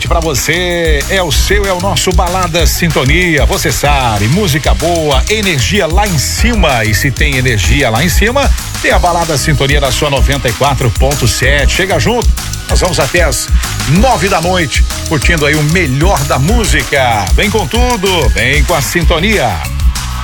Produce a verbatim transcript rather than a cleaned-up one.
noite pra você. É o seu, é o nosso Balada Sintonia. Você sabe, música boa, energia lá em cima. E se tem energia lá em cima, tem a Balada Sintonia da sua noventa e quatro ponto sete. Chega junto. Nós vamos até as nove da noite, curtindo aí o melhor da música. Vem com tudo, vem com a sintonia.